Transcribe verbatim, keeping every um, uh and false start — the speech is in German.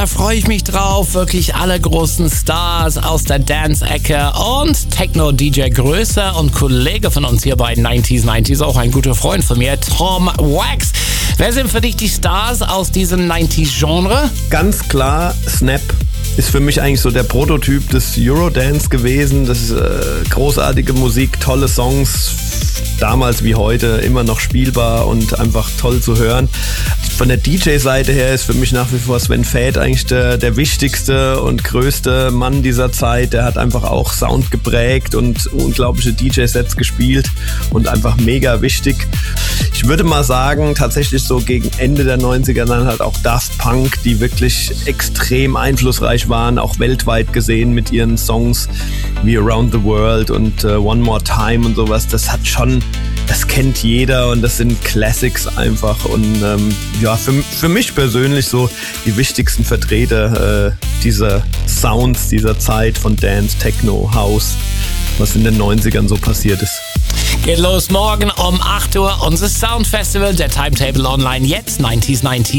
da freue ich mich drauf. Wirklich alle großen Stars aus der Dance-Ecke und Techno-D J-Größe und Kollege von uns hier bei neunzig neunzig, auch ein guter Freund von mir, Tom Wax. Wer sind für dich die Stars aus diesem neunzig-Genre? Ganz klar, Snap ist für mich eigentlich so der Prototyp des Eurodance gewesen. Das ist äh, großartige Musik, tolle Songs, damals wie heute immer noch spielbar und einfach toll zu hören. Von der D J-Seite her ist für mich nach wie vor Sven Väth eigentlich der, der wichtigste und größte Mann dieser Zeit. Der hat einfach auch Sound geprägt und unglaubliche D J-Sets gespielt und einfach mega wichtig. Ich würde mal sagen, tatsächlich so gegen Ende der neunziger dann halt auch Daft Punk, die wirklich extrem einflussreich waren, auch weltweit gesehen mit ihren Songs wie Around the World und uh, One More Time und sowas. Das hat schon, das kennt jeder und das sind Classics einfach und ähm, ja, für, für mich persönlich so die wichtigsten Vertreter äh, dieser Sounds dieser Zeit von Dance, Techno, House, was in den neunzigern so passiert ist. Geht los morgen um acht Uhr, unser Soundfestival, der Timetable online jetzt, neunzig neunzig.